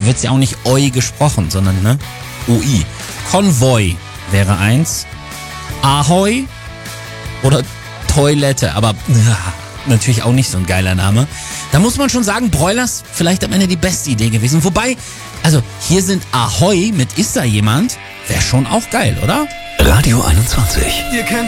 wird's ja auch nicht Oi gesprochen, sondern ne? OI. Konvoi wäre 1. Ahoi oder Toilette, aber natürlich auch nicht so ein geiler Name. Da muss man schon sagen, Broilers vielleicht am Ende die beste Idee gewesen. Wobei, also hier sind Ahoi mit Ist da jemand? Wäre schon auch geil, oder? Radio 21. Ihr kennt